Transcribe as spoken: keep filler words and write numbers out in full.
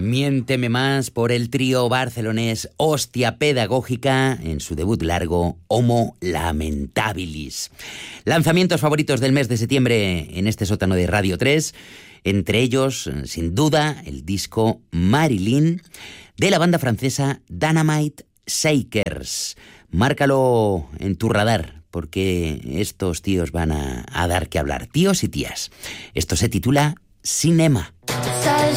Miénteme más por el trío barcelonés Hostia Pedagógica en su debut largo Homo Lamentabilis. Lanzamientos favoritos del mes de septiembre en este sótano de Radio tres, entre ellos, sin duda, el disco Marilyn de la banda francesa Dynamite Shakers. Márcalo en tu radar, porque estos tíos van a, a dar que hablar, tíos y tías. Esto se titula Cinema.